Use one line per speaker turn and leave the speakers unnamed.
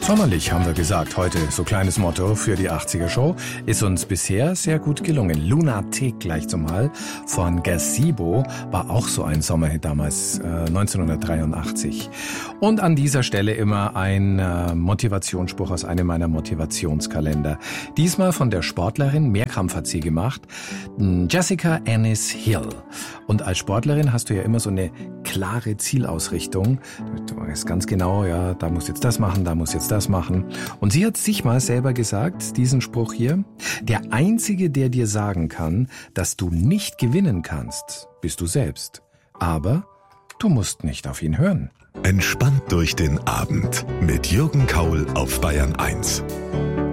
Sommerlich haben wir gesagt, heute so kleines Motto für die 80er Show. Ist uns bisher sehr gut gelungen. Lunatic gleich zumal von Gazebo war auch so ein Sommerhit damals, 1983. Und an dieser Stelle immer ein Motivationsspruch aus einem meiner Motivationskalender. Diesmal von der Sportlerin, Mehrkampf hat sie gemacht, Jessica Ennis Hill. Und als Sportlerin hast du ja immer so eine klare Zielausrichtung. Du weißt ganz genau, ja, da muss jetzt das machen, da muss jetzt das machen. Und sie hat sich mal selber gesagt, diesen Spruch hier: Der Einzige, der dir sagen kann, dass du nicht gewinnen kannst, bist du selbst. Aber du musst nicht auf ihn hören.
Entspannt durch den Abend mit Jürgen Kaul auf Bayern 1.